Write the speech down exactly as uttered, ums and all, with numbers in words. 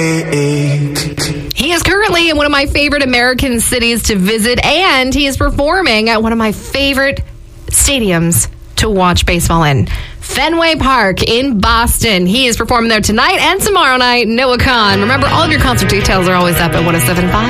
He is currently in one of my favorite American cities to visit, and he is performing at one of my favorite stadiums to watch baseball in, Fenway Park in Boston. He is performing there tonight and tomorrow night. Noah Kahan. Remember, all of your concert details are always up at ten seventy-five